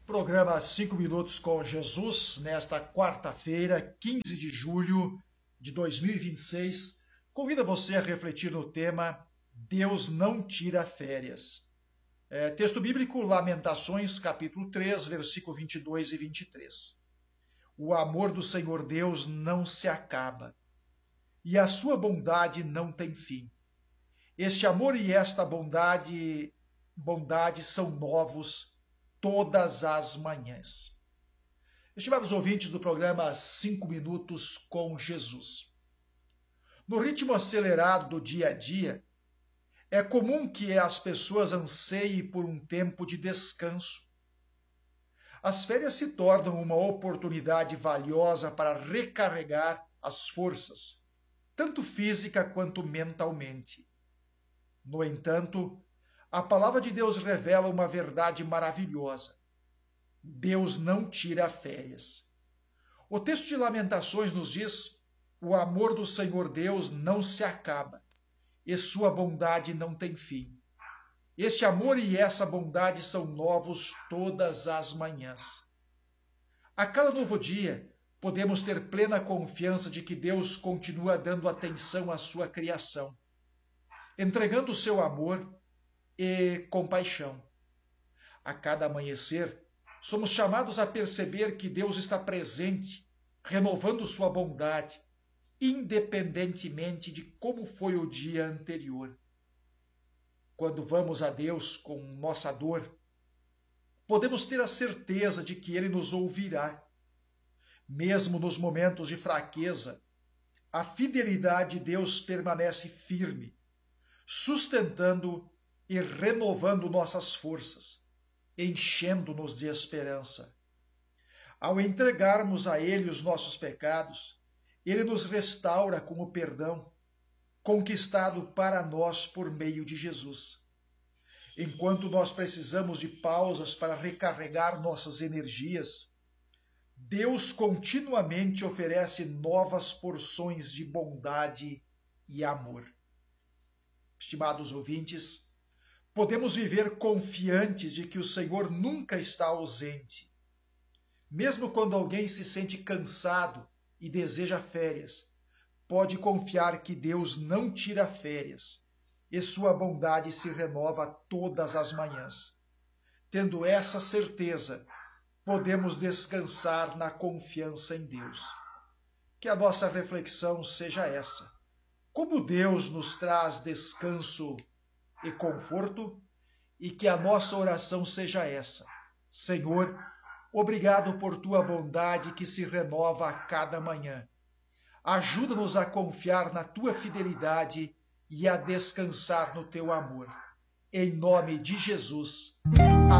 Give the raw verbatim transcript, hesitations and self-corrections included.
Programa Cinco Minutos com Jesus, nesta quarta-feira, quinze de julho de dois mil e vinte e seis, convida você a refletir no tema Deus não tira férias. É, texto bíblico, Lamentações, capítulo três, versículo vinte e dois e vinte e três. O amor do Senhor Deus não se acaba, e a sua bondade não tem fim. Este amor e esta bondade, bondade são novos todas as manhãs. Estimados ouvintes do programa Cinco Minutos com Jesus. No ritmo acelerado do dia a dia, é comum que as pessoas anseiem por um tempo de descanso. As férias se tornam uma oportunidade valiosa para recarregar as forças, tanto física quanto mentalmente. No entanto, a palavra de Deus revela uma verdade maravilhosa. Deus não tira férias. O texto de Lamentações nos diz: o amor do Senhor Deus não se acaba, e sua bondade não tem fim. Este amor e essa bondade são novos todas as manhãs. A cada novo dia, podemos ter plena confiança de que Deus continua dando atenção à sua criação, entregando o seu amor e compaixão. A cada amanhecer, somos chamados a perceber que Deus está presente, renovando sua bondade, independentemente de como foi o dia anterior. Quando vamos a Deus com nossa dor, podemos ter a certeza de que Ele nos ouvirá. Mesmo nos momentos de fraqueza, a fidelidade de Deus permanece firme, sustentando e renovando nossas forças, enchendo-nos de esperança. Ao entregarmos a Ele os nossos pecados, Ele nos restaura com o perdão, conquistado para nós por meio de Jesus. Enquanto nós precisamos de pausas para recarregar nossas energias, Deus continuamente oferece novas porções de bondade e amor. Estimados ouvintes, podemos viver confiantes de que o Senhor nunca está ausente. Mesmo quando alguém se sente cansado e deseja férias, pode confiar que Deus não tira férias e sua bondade se renova todas as manhãs. Tendo essa certeza, podemos descansar na confiança em Deus. Que a nossa reflexão seja essa. Como Deus nos traz descanso e conforto, e que a nossa oração seja essa: Senhor, obrigado por tua bondade que se renova a cada manhã. Ajuda-nos a confiar na tua fidelidade e a descansar no teu amor. Em nome de Jesus.